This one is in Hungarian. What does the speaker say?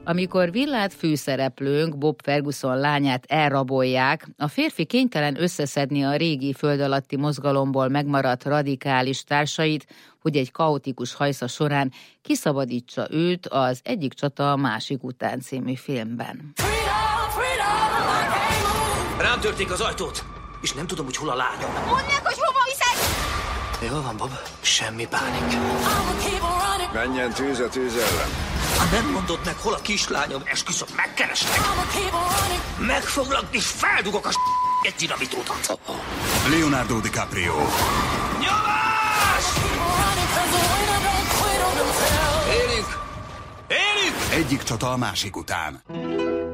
Amikor Villát főszereplőnk, Bob Ferguson lányát elrabolják, a férfi kénytelen összeszedni a régi föld alatti mozgalomból megmaradt radikális társait, hogy egy kaotikus hajsza során kiszabadítsa őt az Egyik csata a másik után című filmben. Rám törték az ajtót, és nem tudom, hogy hol a lányom. Mondd meg, hogy hova viszed! Jól van, Bob. Semmi pánik. Menjen tűz a tűz ellen. Nem mondod meg, hol a kislányom, esküszöm, megkeresnek. Megfoglak, és feldugok a egy dinamitótat. Leonardo DiCaprio. Nyomás! Élünk! Élünk! Egyik csata a másik után.